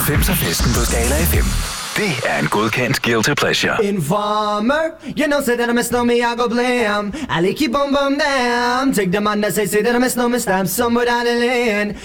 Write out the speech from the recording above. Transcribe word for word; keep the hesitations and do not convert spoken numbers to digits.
halvfemser festen på Skala F M. Det er en godkendt guilty pleasure. Informer, you know, say that I miss no me, I go blam. I like keep on bum down. Take the man that say, say that I miss no me, stab somewhere down the lane.